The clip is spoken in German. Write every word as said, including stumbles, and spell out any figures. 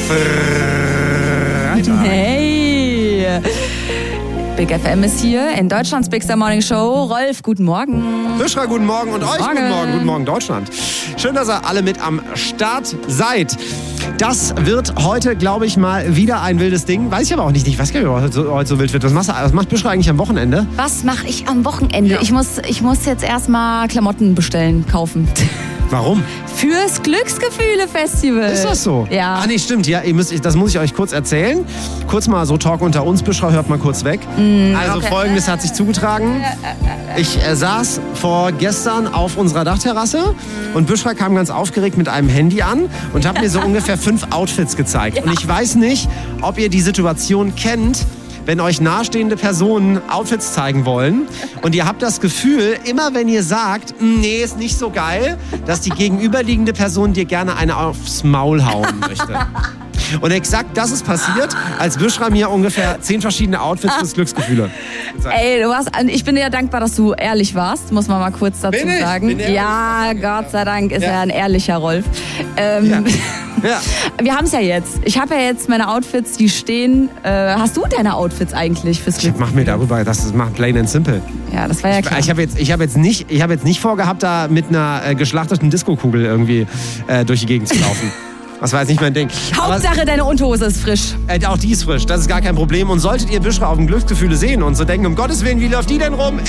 Freitag. Hey! Big F M ist hier in Deutschlands Big Star Morning Show. Rolf, guten Morgen. Fischra, guten Morgen und euch Morgen. guten Morgen. Guten Morgen, Deutschland. Schön, dass ihr alle mit am Start seid. Das wird heute, glaube ich, mal wieder ein wildes Ding. Weiß ich aber auch nicht. Ich weiß gar nicht, ob heute so, heute so wild wird. Was, machst du, was macht Bischra eigentlich am Wochenende? Was mache ich am Wochenende? Ja. Ich muss, ich muss jetzt erstmal Klamotten bestellen, kaufen. Warum? Fürs Glücksgefühle-Festival. Ist das so? Ja. Ah, nee, stimmt. Ja, ihr müsst, das muss ich euch kurz erzählen. Kurz mal so Talk unter uns. Bischra, hört mal kurz weg. Mm, also okay. Folgendes hat sich zugetragen. Ich äh, saß vorgestern auf unserer Dachterrasse und Bischra kam ganz aufgeregt mit einem Handy an und hat mir so ungefähr fünf Outfits gezeigt. Ja. Und ich weiß nicht, ob ihr die Situation kennt, wenn euch nahestehende Personen Outfits zeigen wollen und ihr habt das Gefühl, immer wenn ihr sagt, nee, ist nicht so geil, dass die gegenüberliegende Person dir gerne eine aufs Maul hauen möchte. Und exakt das ist passiert, als Bischra mir ungefähr zehn verschiedene Outfits fürs Glücksgefühle gezeigt. Ey, du hast, ich bin dir dankbar, dass du ehrlich warst, muss man mal kurz dazu Bin ich? sagen. Bin ehrlich? Ja, Gott sei Dank ist Ja. er ein ehrlicher Rolf. Ähm, Ja. Ja. Wir haben es ja jetzt. Ich habe ja jetzt meine Outfits, die stehen. Äh, hast du deine Outfits eigentlich fürs Ich Glück? mach mir darüber, das ist macht plain and simple. Ja, das war ja klar. Ich habe jetzt, ich hab jetzt, nicht, ich hab jetzt nicht vorgehabt, da mit einer äh, geschlachteten Diskokugel irgendwie äh, durch die Gegend zu laufen. Das war jetzt nicht mein Ding. Hauptsache, deine Unterhose ist frisch. Aber, äh, auch die ist frisch, das ist gar kein Problem. Und solltet ihr Bischra auf dem Glücksgefühle sehen und so denken, um Gottes Willen, wie läuft die denn rum?